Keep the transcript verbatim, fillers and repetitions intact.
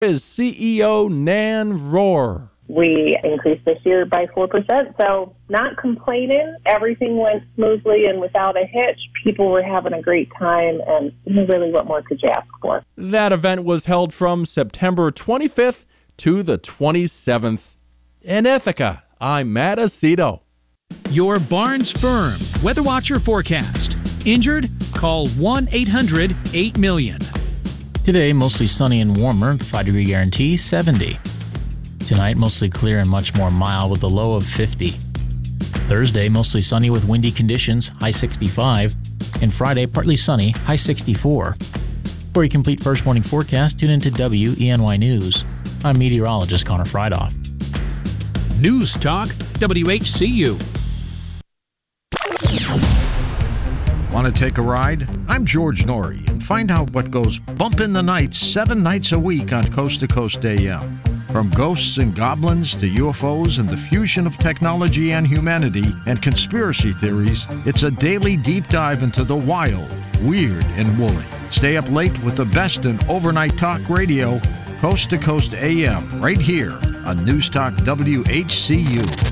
is C E O Nan Rohr. We increased this year by four percent, so not complaining. Everything went smoothly and without a hitch. People were having a great time, and really, what more could you ask for? That event was held from September twenty-fifth to the twenty-seventh. In Ithaca, I'm Matt Aceto. Your Barnes Firm Weather Watcher forecast. Injured? Call one eight hundred eight million. Today, mostly sunny and warmer, the five degree guarantee, seventy. Tonight, mostly clear and much more mild with a low of fifty. Thursday, mostly sunny with windy conditions, high sixty-five. And Friday, partly sunny, high sixty-four. For a complete first morning forecast, tune into W E N Y News. I'm meteorologist Connor Friedhoff. News Talk, W H C U. Want to take a ride? I'm George Norrie, and find out what goes bump in the night seven nights a week on Coast to Coast A M. From ghosts and goblins to U F Os and the fusion of technology and humanity and conspiracy theories, it's a daily deep dive into the wild, weird, and woolly. Stay up late with the best in overnight talk radio, Coast to Coast A M, right here on News Talk W H C U.